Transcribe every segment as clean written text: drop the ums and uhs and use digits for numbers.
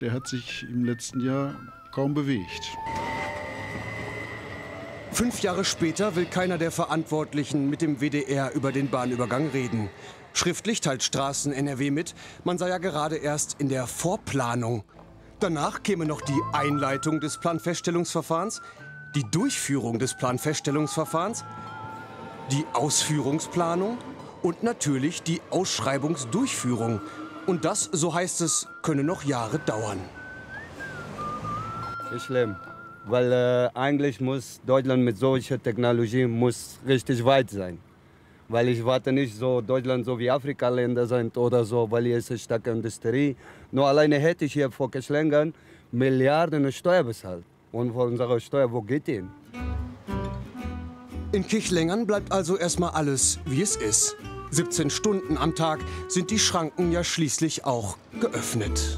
Der hat sich im letzten Jahr kaum bewegt. 5 Jahre später will keiner der Verantwortlichen mit dem WDR über den Bahnübergang reden. Schriftlich teilt Straßen NRW mit, man sei ja gerade erst in der Vorplanung. Danach käme noch die Einleitung des Planfeststellungsverfahrens, die Durchführung des Planfeststellungsverfahrens, die Ausführungsplanung und natürlich die Ausschreibungsdurchführung. Und das, so heißt es, könne noch Jahre dauern. Ist schlimm, weil eigentlich muss Deutschland mit solcher Technologie muss richtig weit sein. Weil ich warte nicht so, Deutschland so wie Afrika-Länder sind oder so, weil hier ist eine starke Industrie. Nur alleine hätte ich hier vor Kirchlengern Milliarden Steuer bezahlt. Und von unserer Steuer, wo geht die hin? In Kirchlengern bleibt also erstmal alles, wie es ist. 17 Stunden am Tag sind die Schranken ja schließlich auch geöffnet.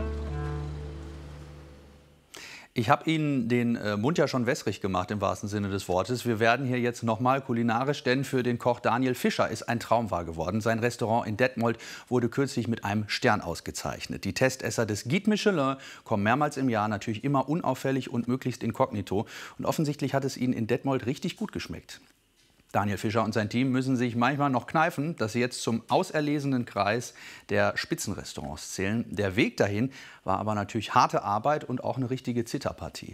Ich habe Ihnen den Mund ja schon wässrig gemacht, im wahrsten Sinne des Wortes. Wir werden hier jetzt noch mal kulinarisch, denn für den Koch Daniel Fischer ist ein Traum wahr geworden. Sein Restaurant in Detmold wurde kürzlich mit einem Stern ausgezeichnet. Die Testesser des Guide Michelin kommen mehrmals im Jahr, natürlich immer unauffällig und möglichst inkognito. Und offensichtlich hat es ihnen in Detmold richtig gut geschmeckt. Daniel Fischer und sein Team müssen sich manchmal noch kneifen, dass sie jetzt zum auserlesenen Kreis der Spitzenrestaurants zählen. Der Weg dahin war aber natürlich harte Arbeit und auch eine richtige Zitterpartie.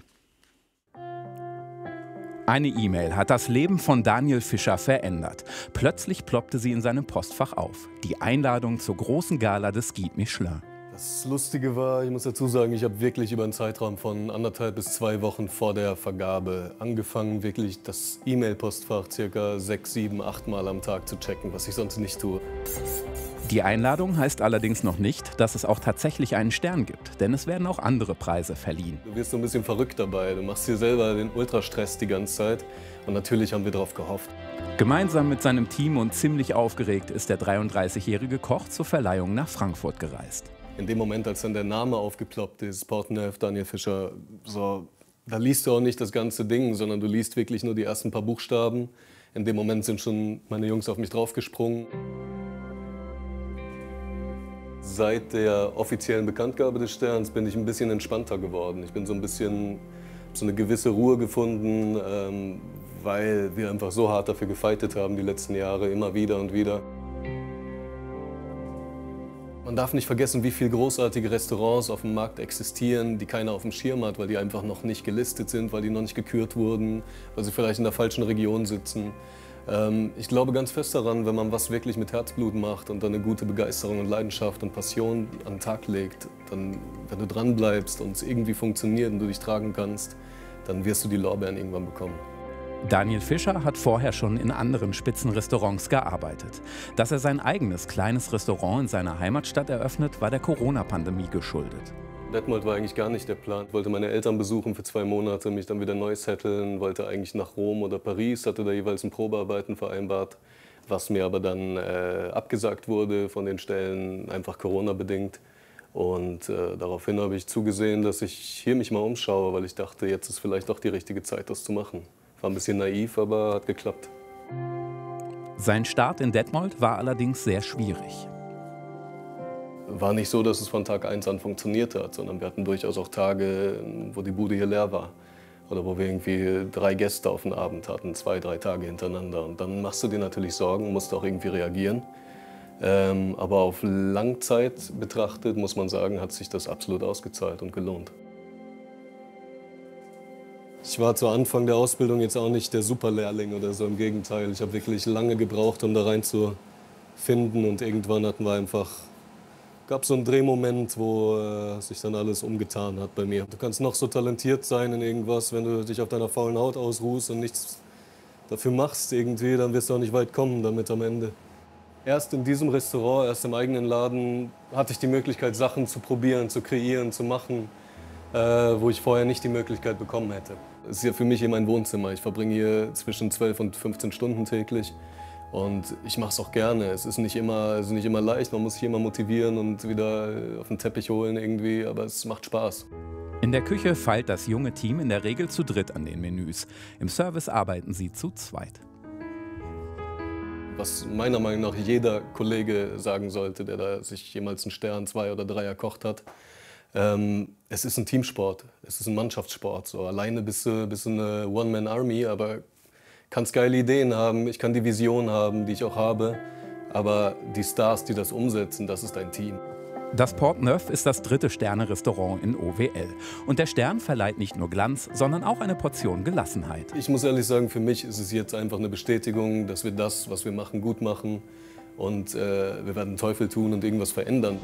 Eine E-Mail hat das Leben von Daniel Fischer verändert. Plötzlich ploppte sie in seinem Postfach auf. Die Einladung zur großen Gala des Guide Michelin. Das Lustige war, ich muss dazu sagen, ich habe wirklich über einen Zeitraum von 1,5 bis 2 Wochen vor der Vergabe angefangen, wirklich das E-Mail-Postfach ca. 6, 7, 8 Mal am Tag zu checken, was ich sonst nicht tue. Die Einladung heißt allerdings noch nicht, dass es auch tatsächlich einen Stern gibt, denn es werden auch andere Preise verliehen. Du wirst so ein bisschen verrückt dabei, du machst dir selber den Ultrastress die ganze Zeit und natürlich haben wir darauf gehofft. Gemeinsam mit seinem Team und ziemlich aufgeregt ist der 33-jährige Koch zur Verleihung nach Frankfurt gereist. In dem Moment, als dann der Name aufgeploppt ist, Portneuf, Daniel Fischer, so, da liest du auch nicht das ganze Ding, sondern du liest wirklich nur die ersten paar Buchstaben. In dem Moment sind schon meine Jungs auf mich draufgesprungen. Seit der offiziellen Bekanntgabe des Sterns bin ich ein bisschen entspannter geworden. Ich bin so eine gewisse Ruhe gefunden, weil wir einfach so hart dafür gefeitet haben die letzten Jahre, immer wieder und wieder. Man darf nicht vergessen, wie viele großartige Restaurants auf dem Markt existieren, die keiner auf dem Schirm hat, weil die einfach noch nicht gelistet sind, weil die noch nicht gekürt wurden, weil sie vielleicht in der falschen Region sitzen. Ich glaube ganz fest daran, wenn man was wirklich mit Herzblut macht und dann eine gute Begeisterung und Leidenschaft und Passion an den Tag legt, dann, wenn du dran bleibst und es irgendwie funktioniert und du dich tragen kannst, dann wirst du die Lorbeeren irgendwann bekommen. Daniel Fischer hat vorher schon in anderen Spitzenrestaurants gearbeitet. Dass er sein eigenes kleines Restaurant in seiner Heimatstadt eröffnet, war der Corona-Pandemie geschuldet. Detmold war eigentlich gar nicht der Plan. Ich wollte meine Eltern besuchen für 2 Monate, mich dann wieder neu setteln, wollte eigentlich nach Rom oder Paris, hatte da jeweils ein Probearbeiten vereinbart, was mir aber dann abgesagt wurde von den Stellen, einfach Corona-bedingt. Und daraufhin habe ich zugesehen, dass ich hier mich mal umschaue, weil ich dachte, jetzt ist vielleicht doch die richtige Zeit, das zu machen. War ein bisschen naiv, aber hat geklappt. Sein Start in Detmold war allerdings sehr schwierig. War nicht so, dass es von Tag 1 an funktioniert hat, sondern wir hatten durchaus auch Tage, wo die Bude hier leer war. Oder wo wir irgendwie 3 Gäste auf den Abend hatten, 2, 3 Tage hintereinander. Und dann machst du dir natürlich Sorgen, musst auch irgendwie reagieren. Aber auf Langzeit betrachtet, muss man sagen, hat sich das absolut ausgezahlt und gelohnt. Ich war zu Anfang der Ausbildung jetzt auch nicht der Superlehrling oder so, im Gegenteil. Ich habe wirklich lange gebraucht, um da reinzufinden und irgendwann gab es so einen Drehmoment, wo sich dann alles umgetan hat bei mir. Du kannst noch so talentiert sein in irgendwas, wenn du dich auf deiner faulen Haut ausruhst und nichts dafür machst irgendwie, dann wirst du auch nicht weit kommen damit am Ende. Erst in diesem Restaurant, erst im eigenen Laden hatte ich die Möglichkeit, Sachen zu probieren, zu kreieren, zu machen, wo ich vorher nicht die Möglichkeit bekommen hätte. Es ist ja für mich hier mein Wohnzimmer. Ich verbringe hier zwischen 12 und 15 Stunden täglich. Und ich mache es auch gerne. Es ist nicht immer leicht, man muss sich immer motivieren und wieder auf den Teppich holen irgendwie, aber es macht Spaß. In der Küche feilt das junge Team in der Regel zu dritt an den Menüs. Im Service arbeiten sie zu zweit. Was meiner Meinung nach jeder Kollege sagen sollte, der da sich jemals einen Stern, 2 oder 3 erkocht hat. Es ist ein Teamsport, es ist ein Mannschaftssport. So, alleine bist du eine One-Man-Army, aber kannst geile Ideen haben, ich kann die Vision haben, die ich auch habe. Aber die Stars, die das umsetzen, das ist ein Team. Das Porte Neuf ist das 3. Sterne-Restaurant in OWL. Und der Stern verleiht nicht nur Glanz, sondern auch eine Portion Gelassenheit. Ich muss ehrlich sagen, für mich ist es jetzt einfach eine Bestätigung, dass wir das, was wir machen, gut machen. Und wir werden den Teufel tun und irgendwas verändern.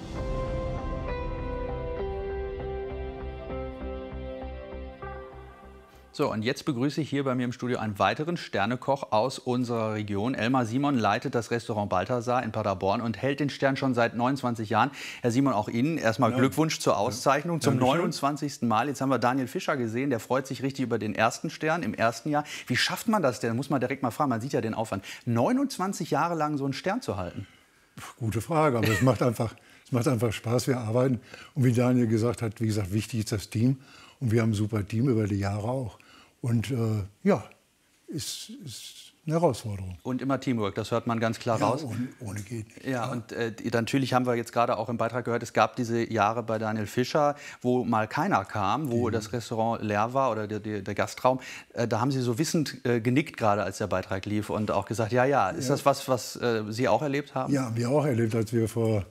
So, und jetzt begrüße ich hier bei mir im Studio einen weiteren Sternekoch aus unserer Region. Elmar Simon leitet das Restaurant Balthasar in Paderborn und hält den Stern schon seit 29 Jahren. Herr Simon, auch Ihnen erstmal Glückwunsch zur Auszeichnung zum 29. Mal. Jetzt haben wir Daniel Fischer gesehen, der freut sich richtig über den ersten Stern im ersten Jahr. Wie schafft man das denn? Muss man direkt mal fragen, man sieht ja den Aufwand. 29 Jahre lang so einen Stern zu halten? Gute Frage, aber es macht einfach Spaß, wir arbeiten. Und wie Daniel gesagt hat, wie gesagt, wichtig ist das Team. Und wir haben ein super Team über die Jahre auch. Und ja, ist eine Herausforderung. Und immer Teamwork, das hört man ganz klar raus. Ohne geht nicht. Ja, und natürlich haben wir jetzt gerade auch im Beitrag gehört, es gab diese Jahre bei Daniel Fischer, wo mal keiner kam, wo das Restaurant leer war oder der Gastraum. Da haben Sie so wissend genickt gerade, als der Beitrag lief und auch gesagt, ja. Ist das was Sie auch erlebt haben? Ja, haben wir auch erlebt, als wir vor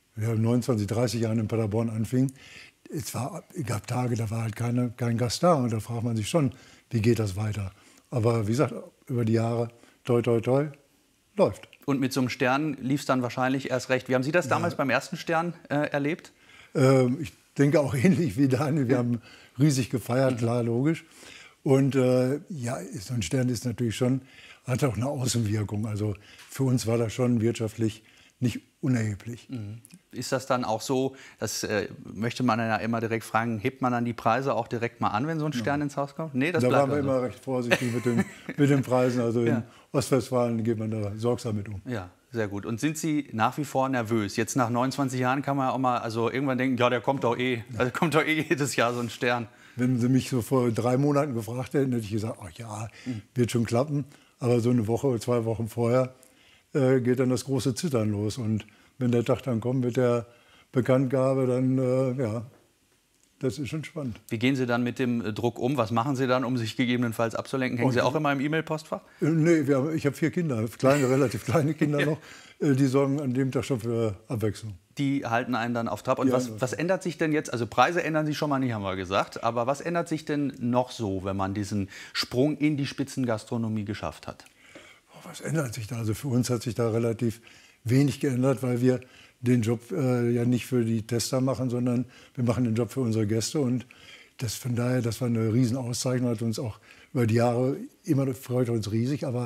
29, 30 Jahren in Paderborn anfingen. Es gab Tage, da war halt kein Gast da und da fragt man sich schon, wie geht das weiter. Aber wie gesagt, über die Jahre, toi, toi, toi, läuft. Und mit so einem Stern lief es dann wahrscheinlich erst recht. Wie haben Sie das damals beim ersten Stern erlebt? Ich denke auch ähnlich wie Daniel. Wir haben riesig gefeiert, klar, logisch. Und ja, so ein Stern ist natürlich schon, hat auch eine Außenwirkung. Also für uns war das schon wirtschaftlich nicht unerheblich. Ist das dann auch so, das möchte man ja immer direkt fragen, hebt man dann die Preise auch direkt mal an, wenn so ein Stern ins Haus kommt? Nee, das da bleibt waren wir also immer recht vorsichtig mit den Preisen. Also in Ostwestfalen geht man da sorgsam mit um. Ja, sehr gut. Und sind Sie nach wie vor nervös? Jetzt nach 29 Jahren kann man ja auch mal irgendwann denken, ja, der kommt doch kommt doch jedes Jahr so ein Stern. Wenn Sie mich so vor 3 Monaten gefragt hätten, hätte ich gesagt, ach ja, wird schon klappen. Aber so eine Woche oder 2 Wochen vorher geht dann das große Zittern los. Und wenn der Tag dann kommt mit der Bekanntgabe, dann ja, das ist schon spannend. Wie gehen Sie dann mit dem Druck um? Was machen Sie dann, um sich gegebenenfalls abzulenken? Hängen Sie auch immer im E-Mail-Postfach? Nee, ich habe 4 Kinder, relativ kleine Kinder noch. Die sorgen an dem Tag schon für Abwechslung. Die halten einen dann auf Trab. Und was ändert sich denn jetzt? Also Preise ändern sich schon mal nicht, haben wir gesagt. Aber was ändert sich denn noch so, wenn man diesen Sprung in die Spitzengastronomie geschafft hat? Was ändert sich da? Also für uns hat sich da relativ wenig geändert, weil wir den Job ja nicht für die Tester machen, sondern wir machen den Job für unsere Gäste. Und von daher, das war eine Riesenauszeichnung, hat uns auch über die Jahre immer freut uns riesig, aber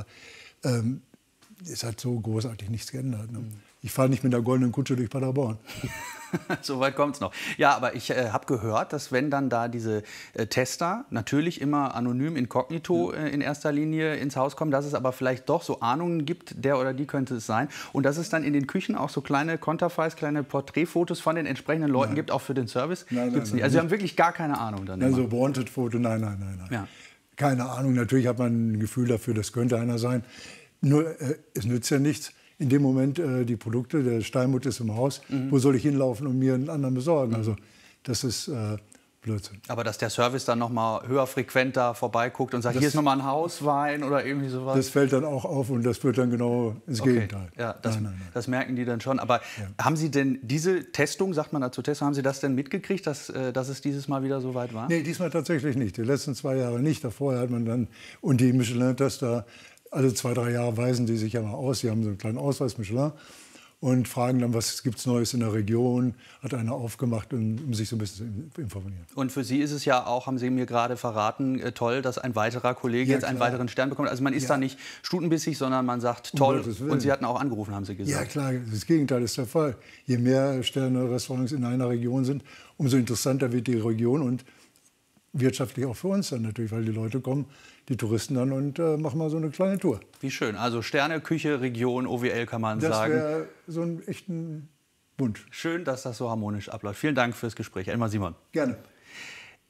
es hat so großartig nichts geändert. Ne? Ich fahre nicht mit der goldenen Kutsche durch Paderborn. So weit kommt es noch. Ja, aber ich habe gehört, dass wenn dann da diese Tester natürlich immer anonym inkognito in erster Linie ins Haus kommen, dass es aber vielleicht doch so Ahnungen gibt, der oder die könnte es sein. Und dass es dann in den Küchen auch so kleine Konterfeis, kleine Porträtfotos von den entsprechenden Leuten gibt, auch für den Service. Gibt's nicht. Also Sie haben wirklich gar keine Ahnung dann. Also Wanted-Foto, nein. Ja. Keine Ahnung, natürlich hat man ein Gefühl dafür, das könnte einer sein. Nur es nützt ja nichts. In dem Moment die Produkte, der Steinbutt ist im Haus, wo soll ich hinlaufen und mir einen anderen besorgen? Also das ist Blödsinn. Aber dass der Service dann noch mal höher frequent da vorbeiguckt und sagt, hier ist noch mal ein Hauswein oder irgendwie sowas? Das fällt dann auch auf und das führt dann genau ins Gegenteil. Ja, das merken die dann schon. Aber haben Sie denn diese Testung, sagt man dazu Testung, haben Sie das denn mitgekriegt, dass es dieses Mal wieder so weit war? Nee, diesmal tatsächlich nicht. Die letzten 2 Jahre nicht. Davor hat man dann, und die Michelin-Tester, alle 2, 3 Jahre weisen die sich ja mal aus. Die haben so einen kleinen Ausweis Michelin und fragen dann, was gibt es Neues in der Region. Hat einer aufgemacht, um sich so ein bisschen zu informieren. Und für Sie ist es ja auch, haben Sie mir gerade verraten, toll, dass ein weiterer Kollege jetzt einen weiteren Stern bekommt. Also man ist da nicht stutenbissig, sondern man sagt, toll. Und Sie hatten auch angerufen, haben Sie gesagt. Ja klar, das Gegenteil ist der Fall. Je mehr Sterne-Restaurants in einer Region sind, umso interessanter wird die Region und wirtschaftlich auch für uns dann natürlich, weil die Leute kommen, die Touristen dann und machen mal so eine kleine Tour. Wie schön. Also Sterne, Küche, Region, OWL kann man sagen. Das wäre so ein echten Wunsch. Schön, dass das so harmonisch abläuft. Vielen Dank fürs Gespräch. Elmar Simon. Gerne.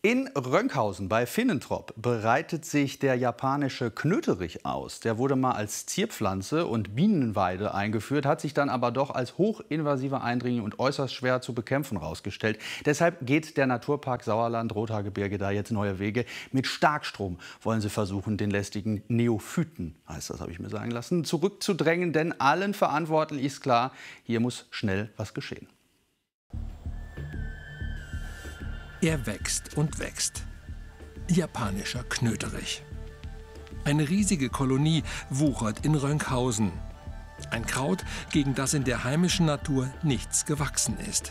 In Rönkhausen bei Finnentrop breitet sich der japanische Knöterich aus. Der wurde mal als Zierpflanze und Bienenweide eingeführt, hat sich dann aber doch als hochinvasiver Eindringling und äußerst schwer zu bekämpfen herausgestellt. Deshalb geht der Naturpark Sauerland-Rothaargebirge da jetzt neue Wege. Mit Starkstrom wollen sie versuchen, den lästigen Neophyten, heißt das, habe ich mir sagen lassen, zurückzudrängen. Denn allen Verantwortlichen ist klar, hier muss schnell was geschehen. Er wächst und wächst. Japanischer Knöterich. Eine riesige Kolonie wuchert in Rönkhausen. Ein Kraut, gegen das in der heimischen Natur nichts gewachsen ist.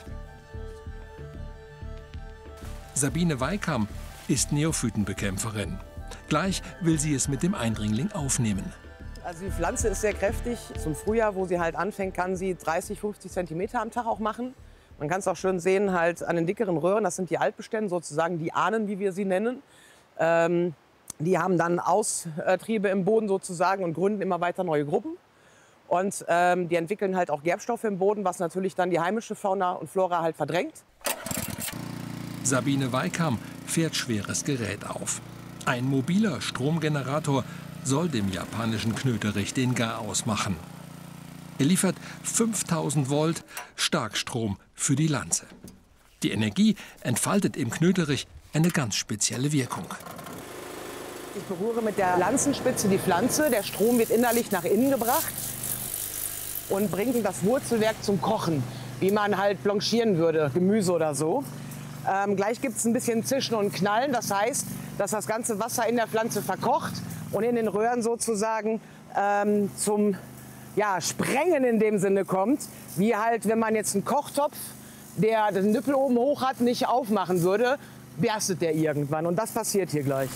Sabine Weikam ist Neophytenbekämpferin. Gleich will sie es mit dem Eindringling aufnehmen. Also die Pflanze ist sehr kräftig. Zum Frühjahr, wo sie halt anfängt, kann sie 30, 50 Zentimeter am Tag auch machen. Man kann es auch schön sehen halt an den dickeren Röhren, das sind die Altbestände, sozusagen die Ahnen, wie wir sie nennen. Die haben dann Austriebe im Boden sozusagen und gründen immer weiter neue Gruppen. Und die entwickeln halt auch Gerbstoffe im Boden, was natürlich dann die heimische Fauna und Flora halt verdrängt. Sabine Weikam fährt schweres Gerät auf. Ein mobiler Stromgenerator soll dem japanischen Knöterich den Garaus machen. Er liefert 5000 Volt Starkstrom für die Lanze. Die Energie entfaltet im Knöterich eine ganz spezielle Wirkung. Ich berühre mit der Lanzenspitze die Pflanze. Der Strom wird innerlich nach innen gebracht und bringt das Wurzelwerk zum Kochen, wie man halt blanchieren würde, Gemüse oder so. Gleich gibt es ein bisschen Zischen und Knallen. Das heißt, dass das ganze Wasser in der Pflanze verkocht und in den Röhren sozusagen zum Sprengen in dem Sinne kommt, wie halt, wenn man jetzt einen Kochtopf, der den Nippel oben hoch hat, nicht aufmachen würde, berstet der irgendwann. Und das passiert hier gleich.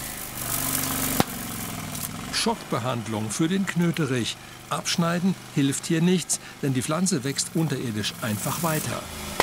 Schockbehandlung für den Knöterich. Abschneiden hilft hier nichts, denn die Pflanze wächst unterirdisch einfach weiter.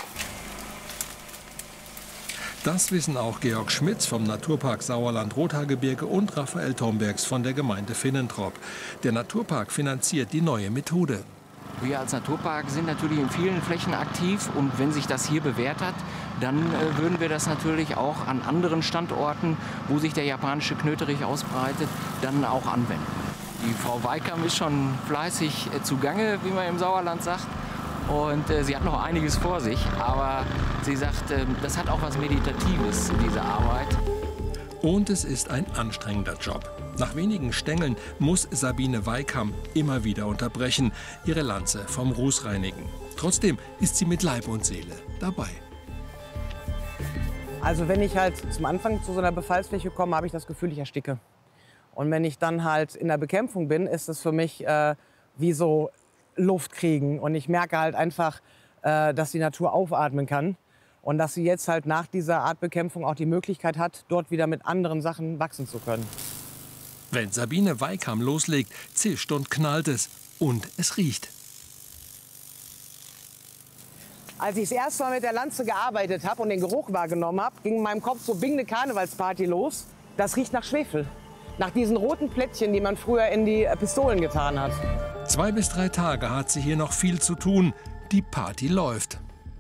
Das wissen auch Georg Schmitz vom Naturpark Sauerland-Rothaargebirge und Raphael Thombergs von der Gemeinde Finnentrop. Der Naturpark finanziert die neue Methode. Wir als Naturpark sind natürlich in vielen Flächen aktiv und wenn sich das hier bewährt hat, dann würden wir das natürlich auch an anderen Standorten, wo sich der japanische Knöterich ausbreitet, dann auch anwenden. Die Frau Weikam ist schon fleißig zugange, wie man im Sauerland sagt. Und sie hat noch einiges vor sich, aber sie sagt, das hat auch was Meditatives, diese Arbeit. Und es ist ein anstrengender Job. Nach wenigen Stängeln muss Sabine Weikam immer wieder unterbrechen, ihre Lanze vom Ruß reinigen. Trotzdem ist sie mit Leib und Seele dabei. Also wenn ich halt zum Anfang zu so einer Befallsfläche komme, habe ich das Gefühl, ich ersticke. Und wenn ich dann halt in der Bekämpfung bin, ist es für mich wie so Luft kriegen. Und ich merke halt einfach, dass die Natur aufatmen kann und dass sie jetzt halt nach dieser Artbekämpfung auch die Möglichkeit hat, dort wieder mit anderen Sachen wachsen zu können. Wenn Sabine Weikam loslegt, zischt und knallt es und es riecht. Als ich das erste Mal mit der Lanze gearbeitet habe und den Geruch wahrgenommen habe, ging in meinem Kopf so Bing, eine Karnevalsparty los. Das riecht nach Schwefel. Nach diesen roten Plättchen, die man früher in die Pistolen getan hat. 2 bis 3 Tage hat sie hier noch viel zu tun. Die Party läuft.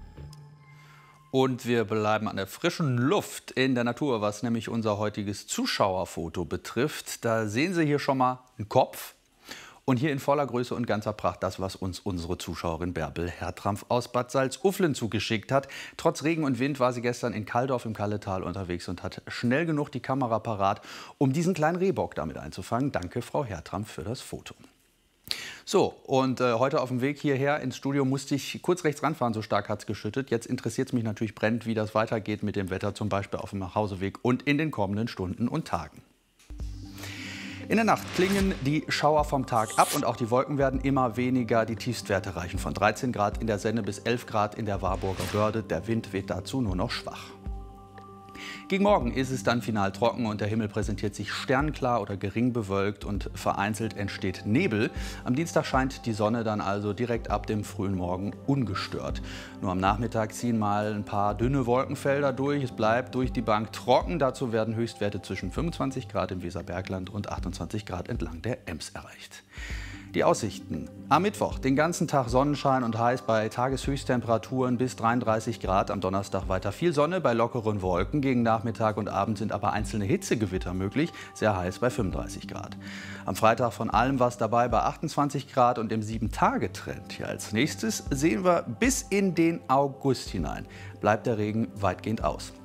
Und wir bleiben an der frischen Luft in der Natur, was nämlich unser heutiges Zuschauerfoto betrifft. Da sehen Sie hier schon mal einen Kopf. Und hier in voller Größe und ganzer Pracht das, was uns unsere Zuschauerin Bärbel Hertrampf aus Bad Salzuflen zugeschickt hat. Trotz Regen und Wind war sie gestern in Kalldorf im Kalletal unterwegs und hat schnell genug die Kamera parat, um diesen kleinen Rehbock damit einzufangen. Danke, Frau Hertrampf, für das Foto. So, und heute auf dem Weg hierher ins Studio musste ich kurz rechts ranfahren, so stark hat es geschüttet. Jetzt interessiert es mich natürlich brennend, wie das weitergeht mit dem Wetter, zum Beispiel auf dem Nachhauseweg und in den kommenden Stunden und Tagen. In der Nacht klingen die Schauer vom Tag ab und auch die Wolken werden immer weniger. Die Tiefstwerte reichen von 13 Grad in der Senne bis 11 Grad in der Warburger Börde. Der Wind weht dazu nur noch schwach. Gegen Morgen ist es dann final trocken und der Himmel präsentiert sich sternklar oder gering bewölkt und vereinzelt entsteht Nebel. Am Dienstag scheint die Sonne dann also direkt ab dem frühen Morgen ungestört. Nur am Nachmittag ziehen mal ein paar dünne Wolkenfelder durch. Es bleibt durch die Bank trocken. Dazu werden Höchstwerte zwischen 25 Grad im Weserbergland und 28 Grad entlang der Ems erreicht. Die Aussichten. Am Mittwoch den ganzen Tag Sonnenschein und heiß bei Tageshöchsttemperaturen bis 33 Grad. Am Donnerstag weiter viel Sonne bei lockeren Wolken. Gegen Nachmittag und Abend sind aber einzelne Hitzegewitter möglich. Sehr heiß bei 35 Grad. Am Freitag von allem was dabei bei 28 Grad und im 7-Tage-Trend. Ja, als nächstes sehen wir bis in den August hinein. Bleibt der Regen weitgehend aus.